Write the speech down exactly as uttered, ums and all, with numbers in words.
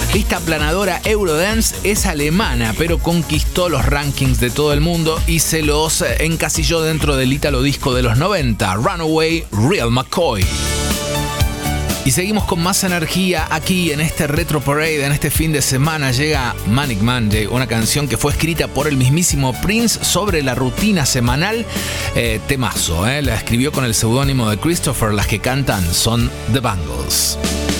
Esta aplanadora Eurodance es alemana, pero conquistó los rankings de todo el mundo y se los encasilló dentro del ítalo disco de los noventa, Runaway, Real McCoy. Y seguimos con más energía aquí en este Retro Parade. En este fin de semana llega Manic Monday, una canción que fue escrita por el mismísimo Prince sobre la rutina semanal. Eh, temazo, eh. La escribió con el seudónimo de Christopher. Las que cantan son The Bangles.